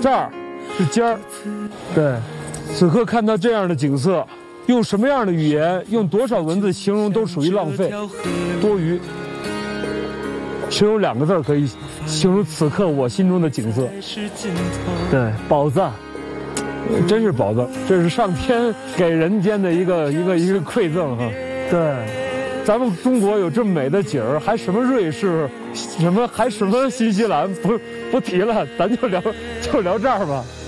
这儿是尖儿。对，此刻看到这样的景色，用什么样的语言，用多少文字形容都属于浪费、多余。只有2个字可以形容此刻我心中的景色。对，宝藏，真是宝藏，这是上天给人间的一个馈赠哈。对，咱们中国有这么美的景儿，还什么瑞士，什么新西兰，不提了，咱就聊这儿吧。